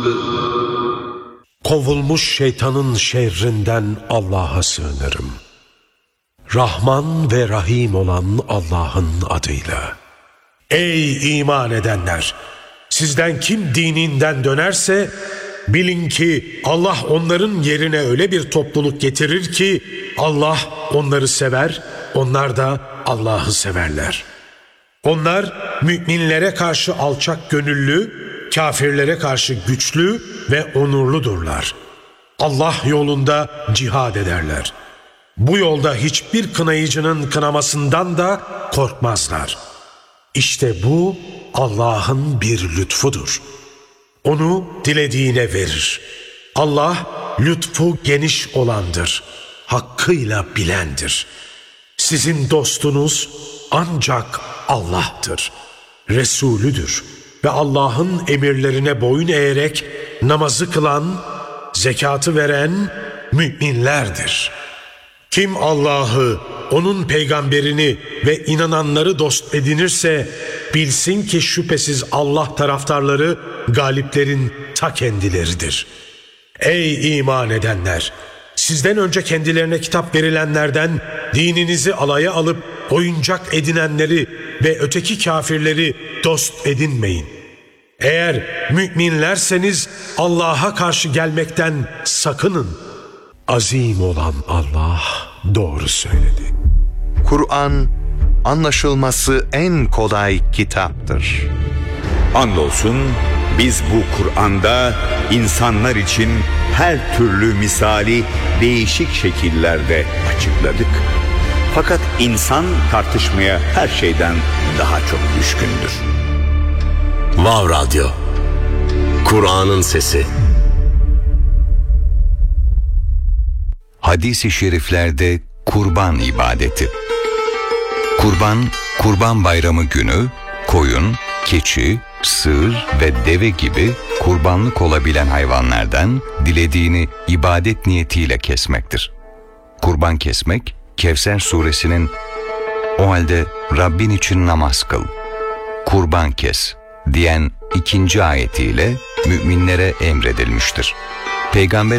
Kovulmuş şeytanın şerrinden Allah'a sığınırım. Rahman ve Rahim olan Allah'ın adıyla. Ey iman edenler! Sizden kim dininden dönerse bilin ki Allah onların yerine öyle bir topluluk getirir ki Allah onları sever, onlar da Allah'ı severler. Onlar müminlere karşı alçak gönüllü, kafirlere karşı güçlü ve onurludurlar. Allah yolunda cihad ederler. Bu yolda hiçbir kınayıcının kınamasından da korkmazlar. İşte bu Allah'ın bir lütfudur. Onu dilediğine verir. Allah lütfu geniş olandır. Hakkıyla bilendir. Sizin dostunuz ancak Allah'tır. Resulüdür. Ve Allah'ın emirlerine boyun eğerek namazı kılan, zekatı veren müminlerdir. Kim Allah'ı, onun peygamberini ve inananları dost edinirse bilsin ki şüphesiz Allah taraftarları galiplerin ta kendileridir. Ey iman edenler! Sizden önce kendilerine kitap verilenlerden dininizi alaya alıp oyuncak edinenleri ve öteki kafirleri dost edinmeyin. Eğer müminlerseniz Allah'a karşı gelmekten sakının. Azim olan Allah doğru söyledi. Kur'an, anlaşılması en kolay kitaptır. Andolsun biz bu Kur'an'da insanlar için her türlü misali değişik şekillerde açıkladık. Fakat insan tartışmaya her şeyden daha çok düşkündür. Vav Radyo, Kur'an'ın sesi. Hadis-i şeriflerde kurban ibadeti. Kurban Bayramı günü koyun, keçi, sığır ve deve gibi kurbanlık olabilen hayvanlardan dilediğini ibadet niyetiyle kesmektir. Kurban kesmek, Kevser suresinin "O halde Rabbin için namaz kıl, kurban kes" diyen 2. ayetiyle müminlere emredilmiştir. Peygamber